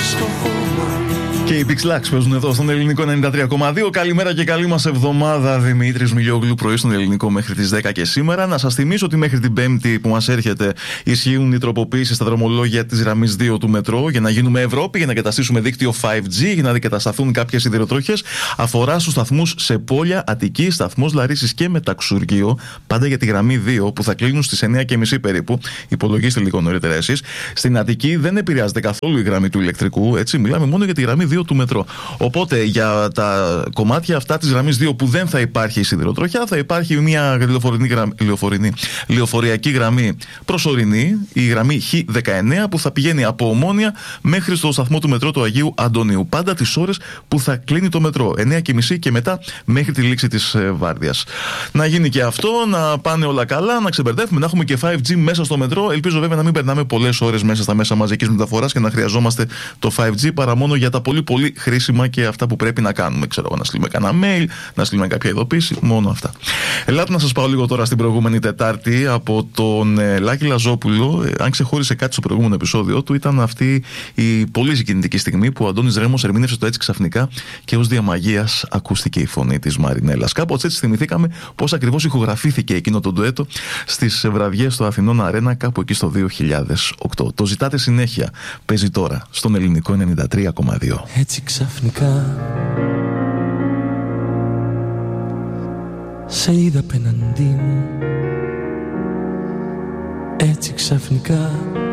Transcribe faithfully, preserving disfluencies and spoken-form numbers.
στο χώμα. Και οι Pixlax παίζουν εδώ στον Ελληνικό ενενήντα τρία κόμμα δύο. Καλημέρα και καλή μας εβδομάδα. Δημήτρης Μιλιόγλου, πρωί στον Ελληνικό μέχρι τις δέκα και σήμερα. Να σας θυμίσω ότι μέχρι την Πέμπτη που μας έρχεται ισχύουν οι τροποποίησεις στα δρομολόγια της γραμμής δύο του μετρό για να γίνουμε Ευρώπη, για να εγκαταστήσουμε δίκτυο φάιβ τζι, για να αντικατασταθούν κάποιες σιδηροτροχές. Αφορά στους σταθμούς Σεπόλια, Αττική, σταθμός Λαρίσης και Μεταξουργείο. Πάντα για τη γραμμή δύο που θα κλείνουν στις εννιά και μισή περίπου. Υπολογίστε λίγο νωρίτερα εσείς. Στην Αττική δεν επηρεάζεται καθόλου η γραμμή του ηλεκτρικού. Έτσι, μιλάμε μόνο για τη γραμμή δύο του μετρό. Οπότε για τα κομμάτια αυτά της γραμμής δύο που δεν θα υπάρχει η σιδηροτροχιά, θα υπάρχει μια λεωφορική, λεωφοριακή γραμμή προσωρινή, η γραμμή χ δεκαεννέα, που θα πηγαίνει από Ομόνια μέχρι στο σταθμό του μετρό του Αγίου Αντωνίου. Πάντα τις ώρες που θα κλείνει το μετρό, εννιά και μισή και μετά μέχρι τη λήξη της βάρδιας. Να γίνει και αυτό, να πάνε όλα καλά, να ξεμπερδεύουμε, να έχουμε και φάιβ τζι μέσα στο μετρό. Ελπίζω βέβαια να μην περνάμε πολλές ώρες μέσα στα μέσα μαζικής μεταφοράς και να χρειαζόμαστε το φάιβ τζι παρά μόνο για τα πολύ πολύ χρήσιμα και αυτά που πρέπει να κάνουμε. Ξέρω, να στείλουμε κανένα mail, να στείλουμε κάποια ειδοποίηση, μόνο αυτά. Ελάτε να σας πάω λίγο τώρα στην προηγούμενη Τετάρτη από τον ε, Λάκη Λαζόπουλο. Ε, αν ξεχώρισε κάτι στο προηγούμενο επεισόδιο του, ήταν αυτή η πολύ συγκινητική στιγμή που ο Αντώνης Ρέμος ερμήνευσε το Έτσι Ξαφνικά και ως διαμαγείας ακούστηκε η φωνή της Μαρινέλας. Κάπως έτσι θυμηθήκαμε πώς ακριβώς ηχογραφήθηκε εκείνο το ντουέτο στις βραδιές στο Αθηνών Αρένα κάπου εκεί στο δύο χιλιάδες οκτώ. Το ζητάτε συνέχεια. Παίζει τώρα στον Ελληνικό ενενήντα τρία κόμμα δύο. Έτσι ξαφνικά σε είδα απέναντί μου. Έτσι ξαφνικά